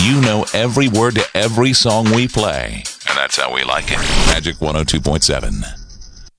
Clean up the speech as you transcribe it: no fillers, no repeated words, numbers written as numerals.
you know every word to every song we play. And that's how we like it. Magic 102.7.